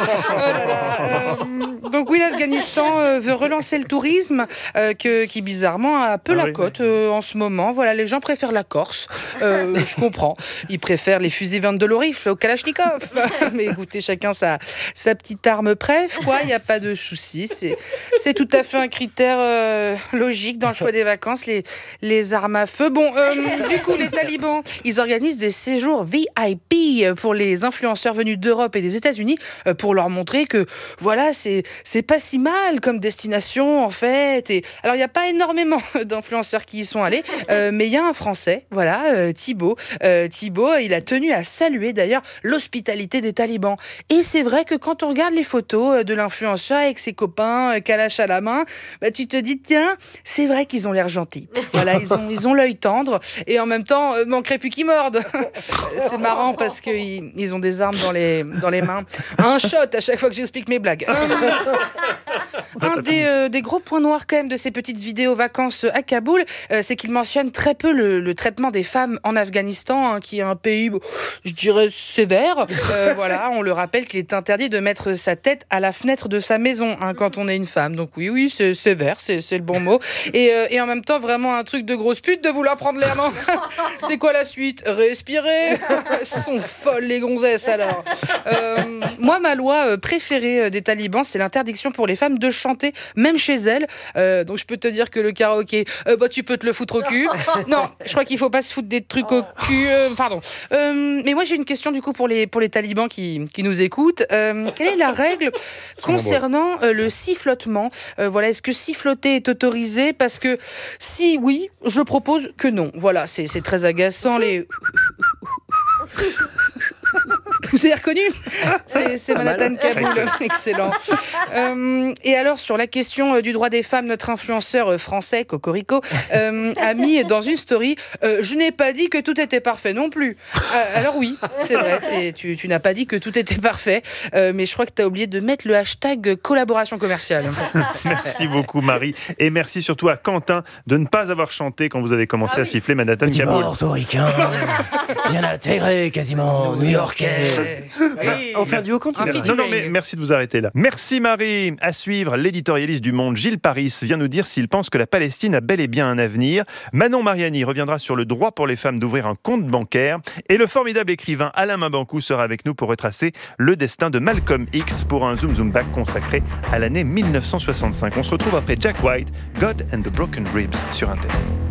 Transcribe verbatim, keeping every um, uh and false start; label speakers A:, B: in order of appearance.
A: là là, euh, donc oui, l'Afghanistan euh, veut relancer le tourisme, euh, que, qui bizarrement a peu
B: Ah
A: la
B: oui.
A: cote euh, en ce moment. Voilà, les gens préfèrent la Corse. Euh, je comprends. Ils préfèrent les fusils vingt-deux Lorif au Kalachnikov. Mais écoutez, chacun sa, sa petite arme préf, quoi. Il n'y a pas de souci. C'est, c'est tout à fait un critère euh, logique dans le choix des vacances, les, les armes à feu. Bon, euh, du coup, les talibans, ils organisent des séjours V I P pour les influenceurs venus d'Europe et des États-Unis euh, pour leur montrer que, voilà, c'est, c'est pas si mal comme destination, en fait. Et, alors, il n'y a pas énormément d'influenceurs qui y sont allés, euh, mais il y a un Français, voilà, euh, Thibaut. Euh, Thibaut, il a tenu à saluer d'ailleurs l'hospitalité des talibans. Et c'est vrai que quand on regarde les photos de l'influenceur avec ses copains, euh, Kalash à la main, bah, tu te dis, tiens, c'est vrai qu'ils ont l'air gentils. Voilà, ils ont, ils ont l'œil tendre et en même temps, euh, manquerait plus qu'ils mordent. C'est marrant parce qu'ils ils ont des armes dans les, dans les mains. Un shot à chaque fois que j'explique mes blagues. Un des, euh, des gros points noirs quand même de ces petites vidéos vacances à Kaboul, euh, c'est qu'il mentionne très peu le, le traitement des femmes en Afghanistan, hein, qui est un pays, bon, je dirais, sévère. Euh, voilà, on le rappelle qu'il est interdit de mettre sa tête à la fenêtre de sa maison, hein, quand on est une femme. Donc oui, oui, c'est sévère, c'est, c'est le bon mot. Et, euh, et en même temps, vraiment un truc de grosse pute de vouloir prendre l'air, non? C'est quoi la suite? Respirer. Elles sont folles les gonzesses alors. Euh, moi, ma loi préférée des talibans, c'est l'interdiction pour les femmes de chanter, même chez elles. Euh, donc je peux te dire que le karaoké, euh, bah, tu peux te le foutre au cul. Non, je crois qu'il faut pas se foutre des trucs au cul. Euh, pardon. Euh, mais moi, j'ai une question du coup pour les, pour les talibans qui, qui nous écoutent. Euh, quelle est la règle concernant euh, le sifflotement? euh, Voilà, est-ce que siffloter est autorisé? Parce que si oui, je propose que non. Voilà, c'est, c'est très agaçant les... Vous avez reconnu? C'est, c'est Manhattan Kaboul. Excellent. Euh, et alors, sur la question euh, du droit des femmes, notre influenceur euh, français, Cocorico, euh, a mis dans une story euh, « Je n'ai pas dit que tout était parfait non plus ». Euh, alors oui, c'est vrai, c'est, tu, tu n'as pas dit que tout était parfait, euh, mais je crois que tu as oublié de mettre le hashtag collaboration commerciale.
B: Merci beaucoup Marie. Et merci surtout à Quentin de ne pas avoir chanté quand vous avez commencé
C: Ah oui.
B: à siffler Manhattan Kaboul.
D: Portoricain, bien intégré, quasiment new-yorkais.
A: Oui.
D: On fait un duo quand tu
A: Un
D: veux.
A: feat.
B: Non, non, mais merci de vous arrêter là. Merci Marie. À suivre, l'éditorialiste du Monde, Gilles Paris, vient nous dire s'il pense que la Palestine a bel et bien un avenir. Manon Mariani reviendra sur le droit pour les femmes d'ouvrir un compte bancaire. Et le formidable écrivain Alain Mabankou sera avec nous pour retracer le destin de Malcolm X pour un Zoom Zoom Back consacré à l'année mille neuf cent soixante-cinq. On se retrouve après Jack White, God and the Broken Ribs sur Inter.